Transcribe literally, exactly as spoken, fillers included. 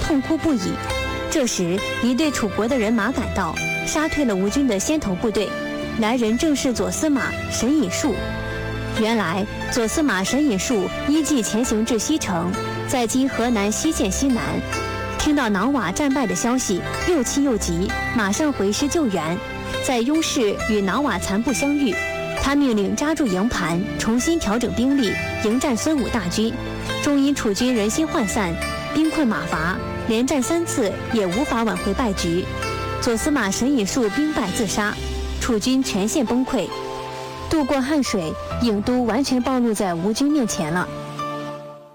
痛哭不已。这时，一队楚国的人马赶到，杀退了吴军的先头部队。来人正是左司马沈尹术。原来，左司马沈尹术依计前行至西城，在今河南西县西南。听到囊瓦战败的消息，又气又急，马上回师救援。在雍氏与囊瓦残部相遇，他命令扎住营盘，重新调整兵力，迎战孙武大军。终因楚军人心涣散，兵困马乏，连战三次也无法挽回败局。左司马沈尹术兵败自杀，楚军全线崩溃。渡过汉水，郢都完全暴露在吴军面前了。